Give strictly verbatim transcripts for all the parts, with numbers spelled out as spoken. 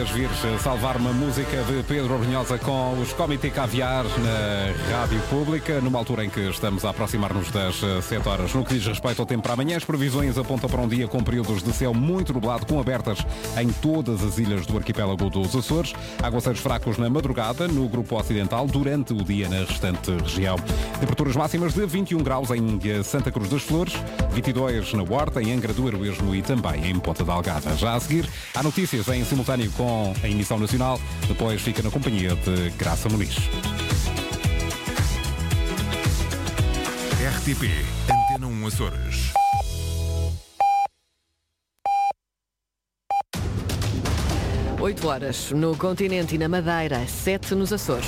queres vir salvar uma música de Pedro Brunhosa com os Comité Caviar na Rádio Pública, numa altura em que estamos a aproximar-nos das sete horas. No que diz respeito ao tempo para amanhã, as previsões apontam para um dia com períodos de céu muito nublado, com abertas em todas as ilhas do arquipélago dos Açores. Aguaceiros fracos na madrugada, no grupo ocidental, durante o dia na restante região. Temperaturas máximas de vinte e um graus em Santa Cruz das Flores, vinte e dois na Horta, em Angra do Heroísmo e também em Ponta da Algada. Já a seguir, há notícias em simultâneo com a emissão nacional, depois fica na companhia de Graça Muniz. R T P Antena um Açores. oito horas no continente e na Madeira, sete nos Açores.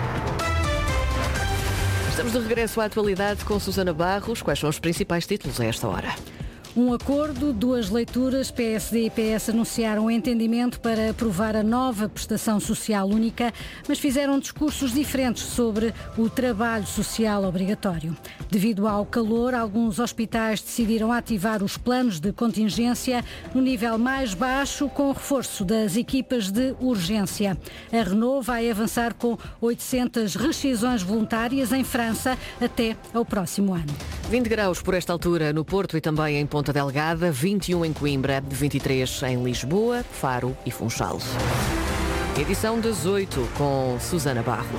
Estamos de regresso à atualidade com Susana Barros. Quais são os principais títulos a esta hora? Um acordo, duas leituras, P S D e P S anunciaram o entendimento para aprovar a nova prestação social única, mas fizeram discursos diferentes sobre o trabalho social obrigatório. Devido ao calor, alguns hospitais decidiram ativar os planos de contingência no nível mais baixo, com reforço das equipas de urgência. A Renault vai avançar com oitocentas rescisões voluntárias em França até ao próximo ano. vinte graus por esta altura no Porto e também em Ponta Delgada, vinte e um em Coimbra, vinte e três em Lisboa, Faro e Funchal. Edição das oito com Susana Barros.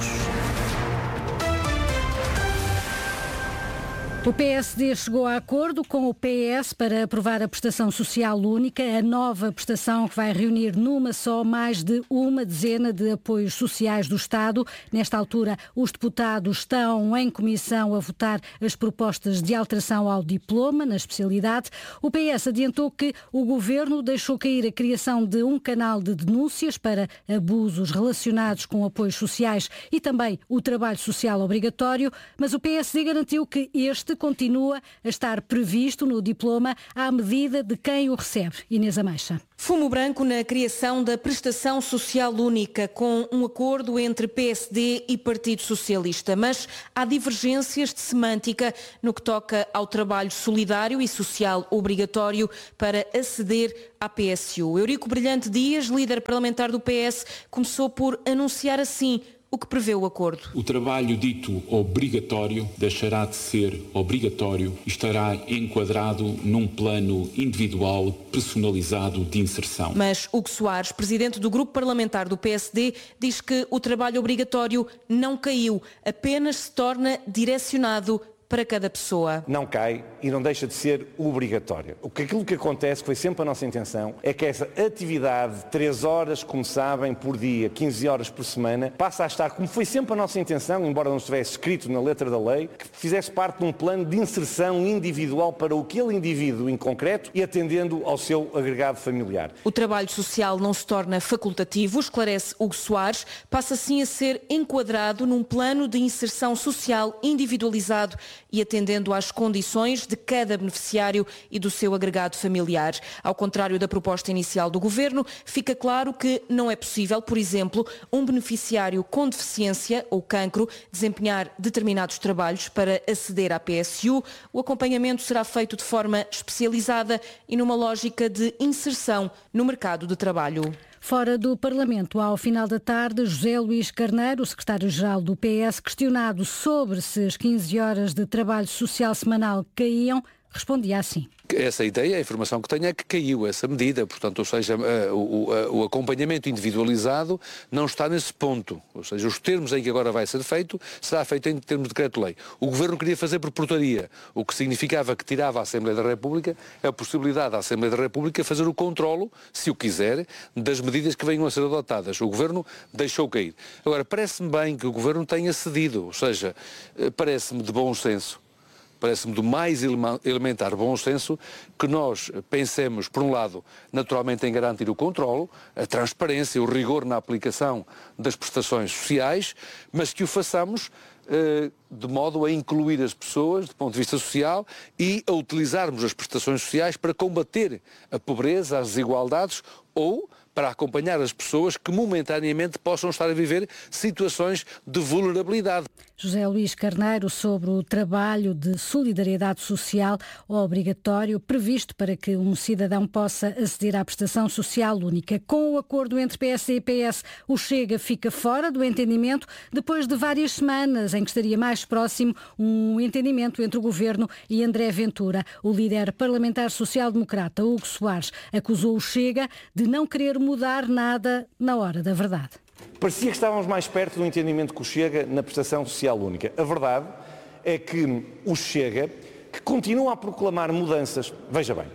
O P S D chegou a acordo com o P S para aprovar a prestação social única, a nova prestação que vai reunir numa só mais de uma dezena de apoios sociais do Estado. Nesta altura, os deputados estão em comissão a votar as propostas de alteração ao diploma na especialidade. O P S adiantou que o Governo deixou cair a criação de um canal de denúncias para abusos relacionados com apoios sociais e também o trabalho social obrigatório, mas o P S D garantiu que este continua a estar previsto no diploma à medida de quem o recebe. Inês Ameixa. Fumo branco na criação da prestação social única, com um acordo entre P S D e Partido Socialista, mas há divergências de semântica no que toca ao trabalho solidário e social obrigatório para aceder à P S U. Eurico Brilhante Dias, líder parlamentar do P S, começou por anunciar assim o que prevê o acordo. O trabalho dito obrigatório deixará de ser obrigatório e estará enquadrado num plano individual personalizado de inserção. Mas Hugo Soares, presidente do grupo parlamentar do P S D, diz que o trabalho obrigatório não caiu, apenas se torna direcionado para cada pessoa. Não cai e não deixa de ser obrigatório. O que aquilo que acontece, que foi sempre a nossa intenção, é que essa atividade de três horas, como sabem, por dia, quinze horas por semana, passa a estar, como foi sempre a nossa intenção, embora não estivesse escrito na letra da lei, que fizesse parte de um plano de inserção individual para aquele indivíduo em concreto e atendendo ao seu agregado familiar. O trabalho social não se torna facultativo, esclarece Hugo Soares, passa assim a ser enquadrado num plano de inserção social individualizado e atendendo às condições de cada beneficiário e do seu agregado familiar. Ao contrário da proposta inicial do Governo, fica claro que não é possível, por exemplo, um beneficiário com deficiência ou cancro desempenhar determinados trabalhos para aceder à P S U. O acompanhamento será feito de forma especializada e numa lógica de inserção no mercado de trabalho. Fora do Parlamento, ao final da tarde, José Luís Carneiro, o secretário-geral do P S, questionado sobre se as quinze horas de trabalho social semanal caíam, respondia assim. Essa ideia, a informação que tenho é que caiu essa medida, portanto, ou seja, o, o, o acompanhamento individualizado não está nesse ponto, ou seja, os termos em que agora vai ser feito, será feito em termos de decreto-lei. O Governo queria fazer por portaria, o que significava que tirava à Assembleia da República a possibilidade da Assembleia da República fazer o controlo, se o quiser, das medidas que venham a ser adotadas. O Governo deixou cair. Agora, parece-me bem que o Governo tenha cedido, ou seja, parece-me de bom senso, parece-me do mais elementar bom senso que nós pensemos, por um lado, naturalmente em garantir o controlo, a transparência, o rigor na aplicação das prestações sociais, mas que o façamos eh, de modo a incluir as pessoas do ponto de vista social e a utilizarmos as prestações sociais para combater a pobreza, as desigualdades ou para acompanhar as pessoas que momentaneamente possam estar a viver situações de vulnerabilidade. José Luís Carneiro sobre o trabalho de solidariedade social obrigatório previsto para que um cidadão possa aceder à prestação social única. Com o acordo entre P S D e P S, o Chega fica fora do entendimento depois de várias semanas em que estaria mais próximo um entendimento entre o Governo e André Ventura. O líder parlamentar social-democrata, Hugo Soares, acusou o Chega de não querer mudar nada na hora da verdade. Parecia que estávamos mais perto do entendimento que o Chega na prestação social única. A verdade é que o Chega, que continua a proclamar mudanças, veja bem,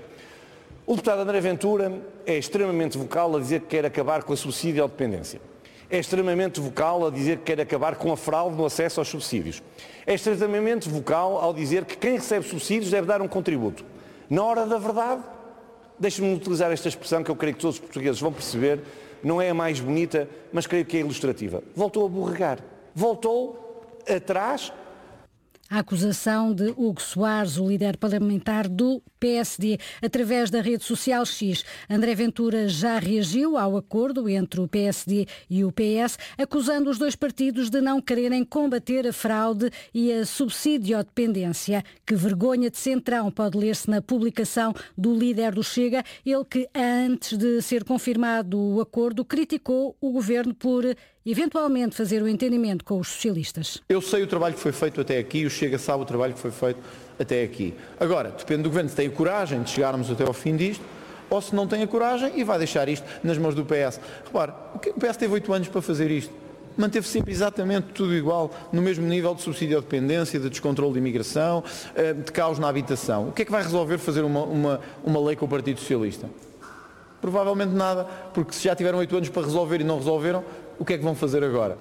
o deputado André Ventura é extremamente vocal a dizer que quer acabar com a subsídio-dependência. É extremamente vocal a dizer que quer acabar com a fraude no acesso aos subsídios. É extremamente vocal ao dizer que quem recebe subsídios deve dar um contributo. Na hora da verdade, deixe-me utilizar esta expressão que eu creio que todos os portugueses vão perceber, não é a mais bonita, mas creio que é ilustrativa. Voltou a borregar. Voltou atrás. A acusação de Hugo Soares, o líder parlamentar do P S D, através da rede social X. André Ventura já reagiu ao acordo entre o P S D e o P S, acusando os dois partidos de não quererem combater a fraude e a subsídio-dependência. Que vergonha de centrão, pode ler-se na publicação do líder do Chega, ele que, antes de ser confirmado o acordo, criticou o governo por eventualmente fazer o entendimento com os socialistas. Eu sei o trabalho que foi feito até aqui, o Chega sabe o trabalho que foi feito até aqui. Agora, depende do governo se tem a coragem de chegarmos até ao fim disto, ou se não tem a coragem e vai deixar isto nas mãos do P S. Repare, o P S teve oito anos para fazer isto. Manteve sempre exatamente tudo igual, no mesmo nível de subsídio-dependência, de descontrole de imigração, de caos na habitação. O que é que vai resolver fazer uma, uma, uma lei com o Partido Socialista? Provavelmente nada, porque se já tiveram oito anos para resolver e não resolveram, o que é que vão fazer agora?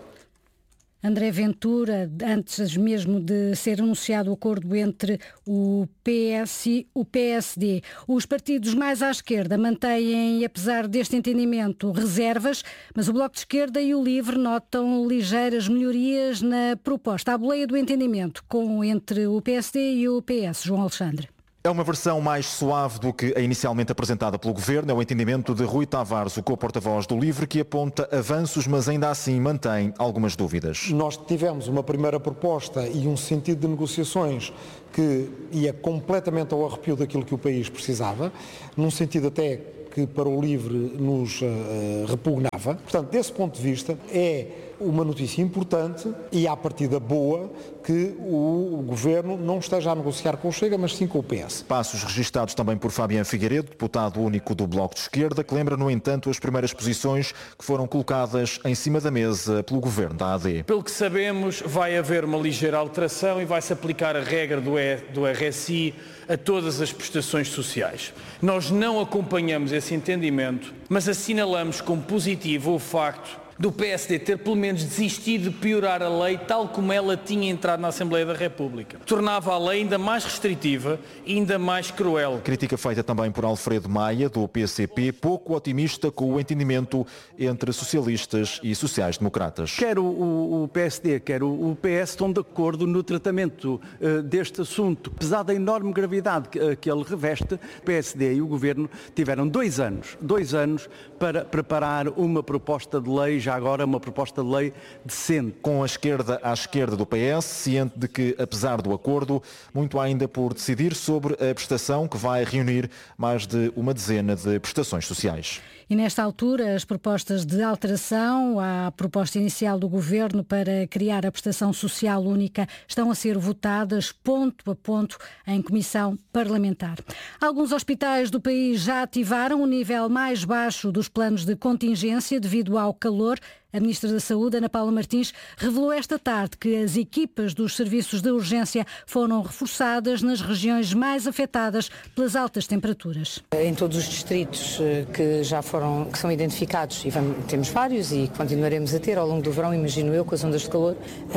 André Ventura, antes mesmo de ser anunciado o acordo entre o P S e o P S D. Os partidos mais à esquerda mantêm, apesar deste entendimento, reservas, mas o Bloco de Esquerda e o LIVRE notam ligeiras melhorias na proposta. A boleia do entendimento com, entre o P S D e o P S. João Alexandre. É uma versão mais suave do que a inicialmente apresentada pelo Governo. É o entendimento de Rui Tavares, o co-porta-voz do LIVRE, que aponta avanços, mas ainda assim mantém algumas dúvidas. Nós tivemos uma primeira proposta e um sentido de negociações que ia completamente ao arrepio daquilo que o país precisava, num sentido até que para o LIVRE nos uh, repugnava. Portanto, desse ponto de vista, é uma notícia importante e, à partida boa, que o Governo não esteja a negociar com o Chega, mas sim com o P S. Passos registados também por Fabiano Figueiredo, deputado único do Bloco de Esquerda, que lembra, no entanto, as primeiras posições que foram colocadas em cima da mesa pelo Governo da A D. Pelo que sabemos, vai haver uma ligeira alteração e vai-se aplicar a regra do R S I a todas as prestações sociais. Nós não acompanhamos esse entendimento, mas assinalamos como positivo o facto do P S D ter pelo menos desistido de piorar a lei tal como ela tinha entrado na Assembleia da República. Tornava a lei ainda mais restritiva e ainda mais cruel. Crítica feita também por Alfredo Maia, do P C P, pouco otimista com o entendimento entre socialistas e sociais-democratas. Quer o, o, o P S D, quer o, o P S estão de acordo no tratamento uh, deste assunto. Apesar da enorme gravidade que, uh, que ele reveste, o P S D e o Governo tiveram dois anos, dois anos para preparar uma proposta de lei, já agora uma proposta de lei decente. Com a esquerda à esquerda do P S, ciente de que, apesar do acordo, muito há ainda por decidir sobre a prestação que vai reunir mais de uma dezena de prestações sociais. E nesta altura, as propostas de alteração à proposta inicial do Governo para criar a prestação social única estão a ser votadas ponto a ponto em comissão parlamentar. Alguns hospitais do país já ativaram o nível mais baixo dos planos de contingência devido ao calor. A Ministra da Saúde, Ana Paula Martins, revelou esta tarde que as equipas dos serviços de urgência foram reforçadas nas regiões mais afetadas pelas altas temperaturas. Em todos os distritos que já foram, que são identificados, e vamos, temos vários e continuaremos a ter ao longo do verão, imagino eu, com as ondas de calor,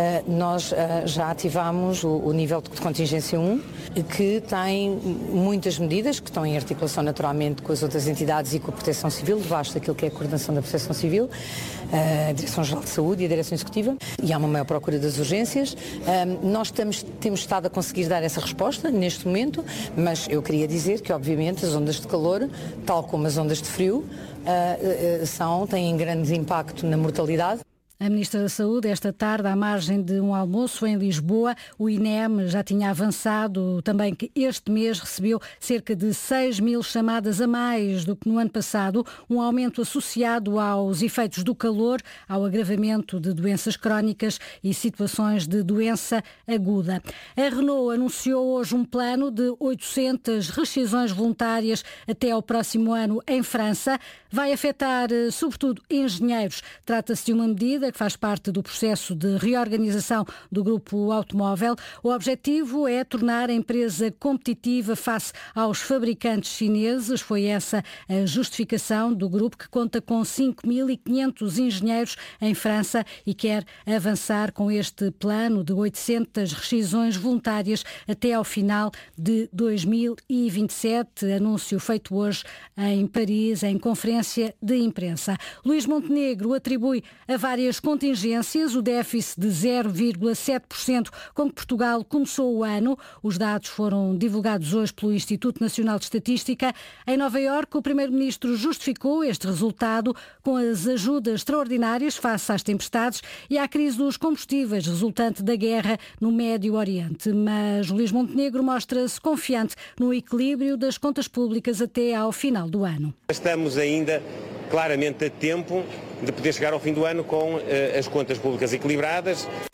nós já ativámos o nível de contingência um, que tem muitas medidas, que estão em articulação naturalmente com as outras entidades e com a Proteção Civil, debaixo daquilo que é a coordenação da Proteção Civil. a Direção-Geral de Saúde e a Direção Executiva, e há uma maior procura das urgências. Nós estamos, temos estado a conseguir dar essa resposta neste momento, mas eu queria dizer que, obviamente, as ondas de calor, tal como as ondas de frio, são, têm grande impacto na mortalidade. A Ministra da Saúde, esta tarde, à margem de um almoço em Lisboa, o I N E M já tinha avançado também que este mês recebeu cerca de seis mil chamadas a mais do que no ano passado, um aumento associado aos efeitos do calor, ao agravamento de doenças crónicas e situações de doença aguda. A Renault anunciou hoje um plano de oitocentas rescisões voluntárias até ao próximo ano em França. Vai afetar, sobretudo, engenheiros. Trata-se de uma medida que faz parte do processo de reorganização do grupo automóvel. O objetivo é tornar a empresa competitiva face aos fabricantes chineses. Foi essa a justificação do grupo, que conta com cinco mil e quinhentos engenheiros em França e quer avançar com este plano de oitocentas rescisões voluntárias até ao final de dois mil e vinte e sete. Anúncio feito hoje em Paris, em conferência de imprensa. Luís Montenegro atribui a várias contingências o déficit de zero vírgula sete por cento com que Portugal começou o ano. Os dados foram divulgados hoje pelo Instituto Nacional de Estatística. Em Nova Iorque, o primeiro-ministro justificou este resultado com as ajudas extraordinárias face às tempestades e à crise dos combustíveis resultante da guerra no Médio Oriente. Mas Luís Montenegro mostra-se confiante no equilíbrio das contas públicas até ao final do ano. Estamos ainda claramente a tempo de poder chegar ao fim do ano com uh, as contas públicas equilibradas.